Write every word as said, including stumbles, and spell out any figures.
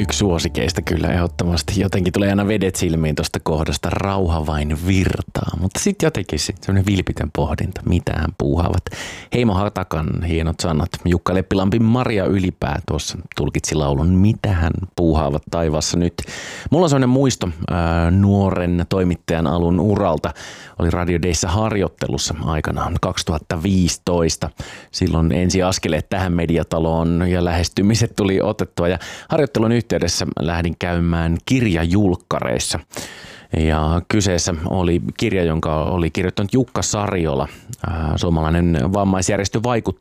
Yksi suosikeista kyllä ehdottomasti. Jotenkin tulee aina vedet silmiin tuosta kohdasta. Rauha vain virtaa. Mutta sitten jotenkin sit semmoinen vilpitön pohdinta. Mitä hän puuhaavat. Heimo Hatakan hienot sanat. Jukka Leppilampin Maria Ylipää tuossa tulkitsi laulun. Mitä hän puuhaavat taivaassa nyt. Mulla on semmoinen muisto ää, nuoren toimittajan alun uralta. Oli Radio Dayssä harjoittelussa aikanaan kaksituhattaviisitoista. Silloin ensi askeleet tähän mediataloon ja lähestymiset tuli otettua. Ja harjoittelun yhteydessä lähdin käymään kirjajulkkareissa. Ja kyseessä oli kirja, jonka oli kirjoittanut Jukka Sariola, suomalainen vammaisjärjestö